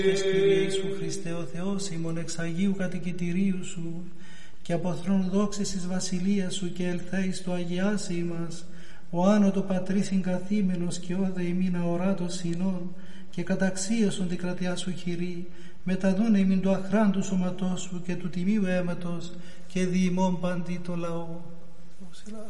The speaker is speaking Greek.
Κύριε Ιησού Χριστέ ο Θεός ημών, εξ Αγίου κατοικητηρίου Σου και από θρόνου δόξης εις βασιλείας Σου και ελθέης το αγιάσει ημάς, ο άνω το πατρί συγκαθήμενος και όδε ημίν αοράτος συνών και καταξίωσον την κρατιά Σου χειρή, μεταδούνε ημίν το αχράντου σώματός Σου και του τιμίου αίματος και δι' ημών παντί το λαό.